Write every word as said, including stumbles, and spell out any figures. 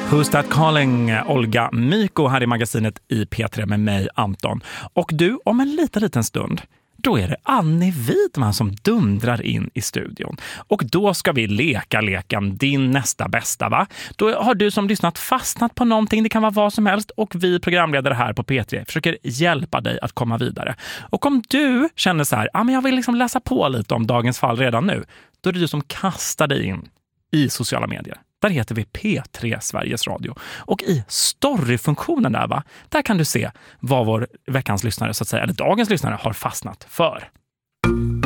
Who's That Calling? Olga Myko här i magasinet i P tre med mig, Anton. Och du, om en liten, liten stund, då är det Annie Widman som dundrar in i studion. Och då ska vi leka leken Din nästa bästa, va? Då har du som lyssnat fastnat på någonting, det kan vara vad som helst, och vi programledare här på P tre försöker hjälpa dig att komma vidare. Och om du känner så här, ja men jag vill liksom läsa på lite om dagens fall redan nu, då är det du som kastar dig in i sociala medier. Där heter vi P tre Sveriges Radio. Och i storyfunktionen där, va? Där kan du se vad vår veckans lyssnare, så att säga, eller dagens lyssnare, har fastnat för.